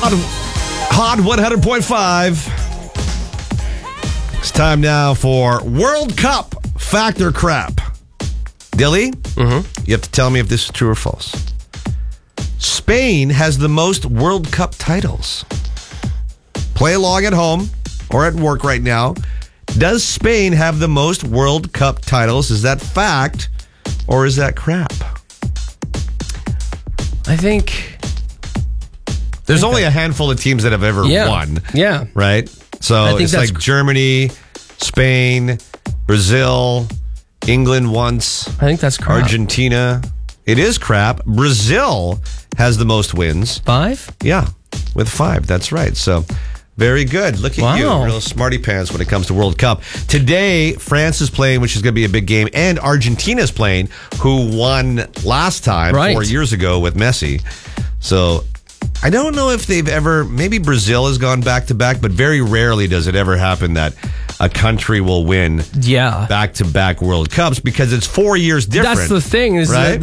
Hot 100.5. It's time now for World Cup Fact or Crap. Dilly, you have to tell me if this is true or false. Spain has the most World Cup titles. Play along at home or at work right now. Does Spain have the most World Cup titles? Is that fact or is that crap? I think there's only a handful of teams that have ever won. Yeah. Right? So it's like Germany, Spain, Brazil, England once. I think that's crap. Argentina. It is crap. Brazil has the most wins. 5? Yeah, with 5. That's right. So very good. Look at you. Real smarty pants when it comes to World Cup. Today, France is playing, which is going to be a big game, and Argentina's playing, who won last time 4 years ago with Messi. So I don't know if they've ever, maybe Brazil has gone back-to-back, but very rarely does it ever happen that a country will win back-to-back World Cups because it's 4 years different. That's the thing. Is right?